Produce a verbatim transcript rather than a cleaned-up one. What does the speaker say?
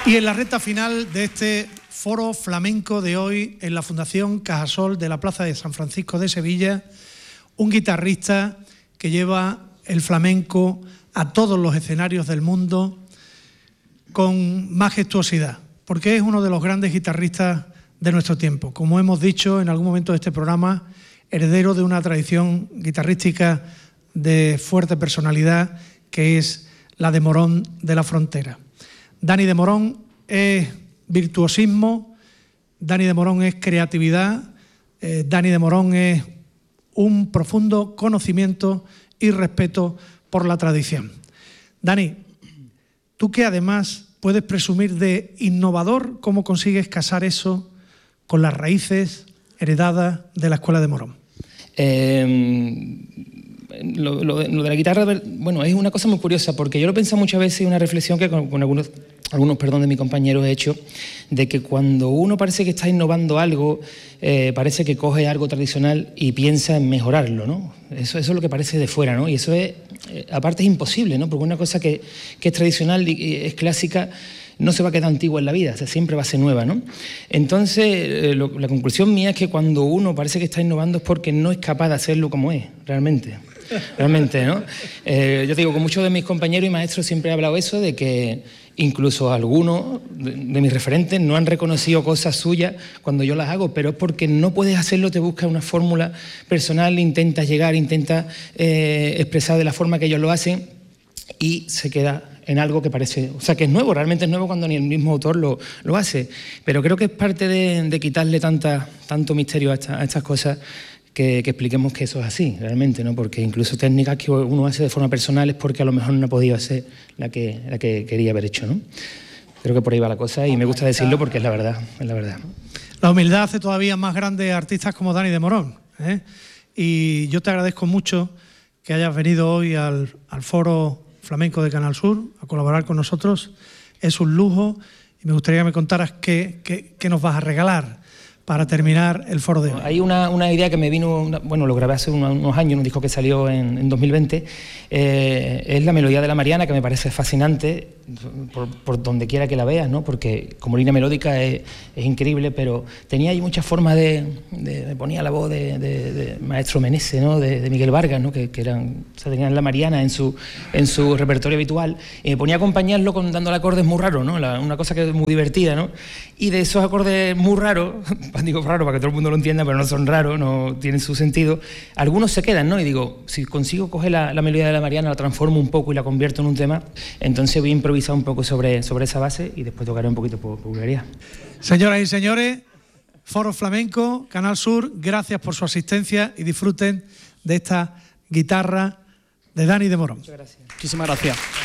Y en la recta final de este foro flamenco de hoy en la Fundación Cajasol de la Plaza de San Francisco de Sevilla, un guitarrista que lleva el flamenco a todos los escenarios del mundo con majestuosidad, porque es uno de los grandes guitarristas de nuestro tiempo. Como hemos dicho en algún momento de este programa, heredero de una tradición guitarrística de fuerte personalidad que es la de Morón de la Frontera. Dani de Morón es virtuosismo, Dani de Morón es creatividad, eh, Dani de Morón es un profundo conocimiento y respeto por la tradición. Dani, tú que además puedes presumir de innovador, ¿cómo consigues casar eso con las raíces heredadas de la Escuela de Morón? Eh, lo, lo, lo de la guitarra, bueno, es una cosa muy curiosa, porque yo lo he pensado muchas veces y una reflexión que con, con algunos, algunos perdón, de mis compañeros he hecho, de que cuando uno parece que está innovando algo, eh, parece que coge algo tradicional y piensa en mejorarlo, ¿no? Eso, eso es lo que parece de fuera, ¿no? Y eso es, eh, aparte es imposible, ¿no? Porque una cosa que, que es tradicional y es clásica no se va a quedar antigua en la vida, o sea, siempre va a ser nueva, ¿no? Entonces, eh, lo, la conclusión mía es que cuando uno parece que está innovando es porque no es capaz de hacerlo como es, realmente. Realmente, ¿no? Eh, yo digo, con muchos de mis compañeros y maestros siempre he hablado eso, de que incluso algunos de, de mis referentes no han reconocido cosas suyas cuando yo las hago, pero es porque no puedes hacerlo, te buscas una fórmula personal, intentas llegar, intentas eh, expresar de la forma que ellos lo hacen y se queda en algo que parece, o sea, que es nuevo, realmente es nuevo cuando ni el mismo autor lo, lo hace, pero creo que es parte de, de quitarle tanta, tanto misterio a, esta, a estas cosas, que, que expliquemos que eso es así, realmente, ¿no? Porque incluso técnicas que uno hace de forma personal es porque a lo mejor no ha podido hacer la que, la que quería haber hecho, ¿no? Creo que por ahí va la cosa y me gusta decirlo porque es la verdad, es la verdad. La humildad hace todavía más grandes artistas como Dani de Morón, ¿eh? Y yo te agradezco mucho que hayas venido hoy al, al Foro Flamenco de Canal Sur a colaborar con nosotros. Es un lujo y me gustaría que me contaras qué, qué, qué nos vas a regalar para terminar el foro de hoy. Hay una, una idea que me vino, una, bueno, lo grabé hace unos, unos años, un disco que salió en, en dos mil veinte, eh, es la melodía de la Mariana, que me parece fascinante por, por donde quiera que la veas, ¿no? Porque como línea melódica es, es increíble, pero tenía ahí muchas formas de, de, de ponía la voz de, de, de Maestro Menese, ¿no? de, de Miguel Vargas, ¿no? que, que eran, o sea, tenían la Mariana en su, en su repertorio habitual, y me ponía a acompañarlo con, dándole acordes muy raros, ¿no? La, una cosa que es muy divertida, ¿no? Y de esos acordes muy raros, digo raro para que todo el mundo lo entienda, pero no son raros, no tienen su sentido, algunos se quedan, ¿no? Y digo, si consigo coger la, la melodía de la Mariana, la transformo un poco y la convierto en un tema, entonces voy a improvisar un poco sobre, sobre esa base y después tocaré un poquito por vulgaridad. Señoras y señores, Foro Flamenco, Canal Sur, gracias por su asistencia y disfruten de esta guitarra de Dani de Morón. Muchas gracias. Muchísimas gracias.